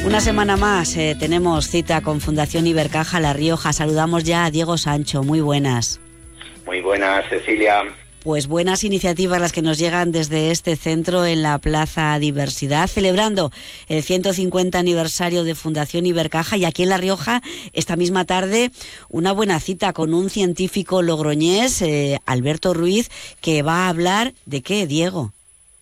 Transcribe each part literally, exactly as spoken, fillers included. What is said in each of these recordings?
Una semana más eh, tenemos cita con Fundación Ibercaja La Rioja. Saludamos ya a Diego Sancho. Muy buenas. Muy buenas, Cecilia. Pues buenas iniciativas las que nos llegan desde este centro en la Plaza Diversidad, celebrando el ciento cincuenta aniversario de Fundación Ibercaja, y aquí en La Rioja, esta misma tarde, una buena cita con un científico logroñés, eh, Alberto Ruiz, que va a hablar de qué, Diego.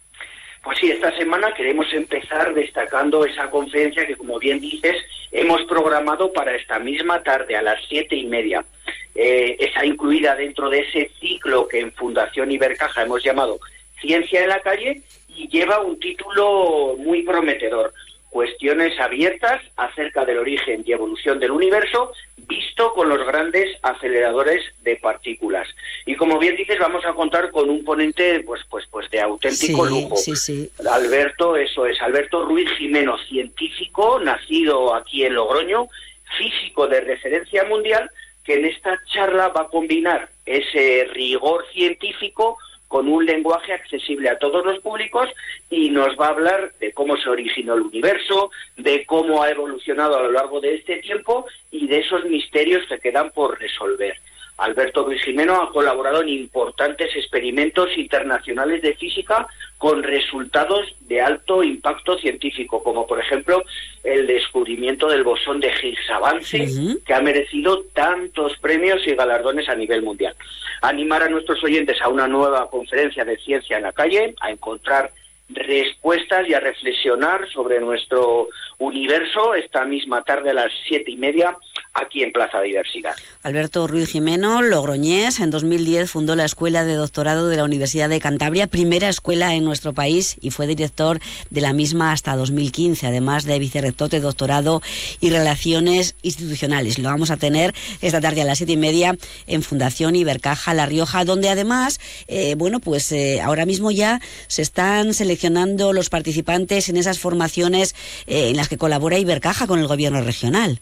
Pues sí, esta semana queremos empezar destacando esa conferencia que, como bien dices, hemos programado para esta misma tarde a las siete y media. Eh, está incluida dentro de ese ciclo que en Fundación Ibercaja hemos llamado Ciencia en la Calle, y lleva un título muy prometedor: Cuestiones abiertas acerca del origen y evolución del universo visto con los grandes aceleradores de partículas. Y como bien dices, vamos a contar con un ponente pues pues pues de auténtico sí, lujo. Sí, sí. Alberto, eso es, Alberto Ruiz Jimeno, científico, nacido aquí en Logroño, físico de referencia mundial, que en esta charla va a combinar ese rigor científico con un lenguaje accesible a todos los públicos, y nos va a hablar de cómo se originó el universo, de cómo ha evolucionado a lo largo de este tiempo y de esos misterios que quedan por resolver. Alberto Ruiz Jimeno ha colaborado en importantes experimentos internacionales de física con resultados de alto impacto científico, como por ejemplo el descubrimiento del bosón de Higgs avance, uh-huh. que ha merecido tantos premios y galardones a nivel mundial. Animar a nuestros oyentes a una nueva conferencia de Ciencia en la Calle, a encontrar respuestas y a reflexionar sobre nuestro universo esta misma tarde a las siete y media aquí en Plaza Diversidad. Alberto Ruiz Jimeno, logroñés, en dos mil diez fundó la Escuela de Doctorado de la Universidad de Cantabria, primera escuela en nuestro país, y fue director de la misma hasta dos mil quince, además de vicerrector de doctorado y relaciones institucionales. Lo vamos a tener esta tarde a las siete y media en Fundación Ibercaja La Rioja, donde además, eh, bueno, pues eh, ahora mismo ya se están seleccionando los participantes en esas formaciones eh, en las que colabora Ibercaja con el gobierno regional.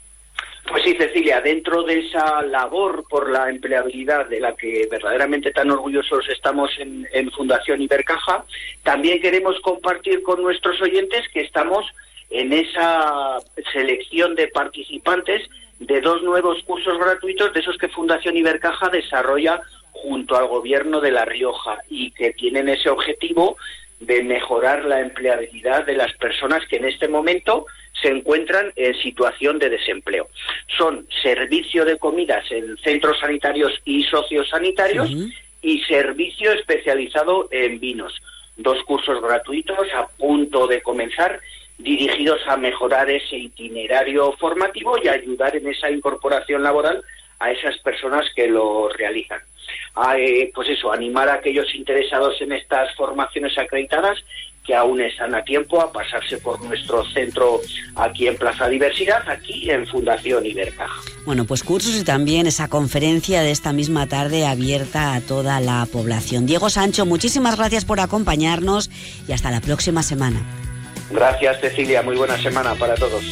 Pues sí, Cecilia, dentro de esa labor por la empleabilidad de la que verdaderamente tan orgullosos estamos en, en Fundación Ibercaja, también queremos compartir con nuestros oyentes que estamos en esa selección de participantes de dos nuevos cursos gratuitos, de esos que Fundación Ibercaja desarrolla junto al Gobierno de La Rioja, y que tienen ese objetivo de mejorar la empleabilidad de las personas que en este momento se encuentran en situación de desempleo. Son servicio de comidas en centros sanitarios y sociosanitarios, uh-huh. y servicio especializado en vinos. Dos cursos gratuitos a punto de comenzar, dirigidos a mejorar ese itinerario formativo y ayudar en esa incorporación laboral a esas personas que lo realizan. A, eh, pues eso, animar a aquellos interesados en estas formaciones acreditadas que aún están a tiempo a pasarse por nuestro centro aquí en Plaza Diversidad, aquí en Fundación Ibercaja. Bueno, pues cursos y también esa conferencia de esta misma tarde abierta a toda la población. Diego Sancho, muchísimas gracias por acompañarnos y hasta la próxima semana. Gracias, Cecilia. Muy buena semana para todos.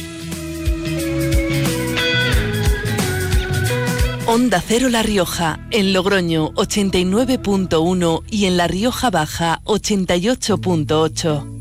Onda Cero La Rioja, en Logroño ochenta y nueve punto uno y en La Rioja Baja ochenta y ocho punto ocho.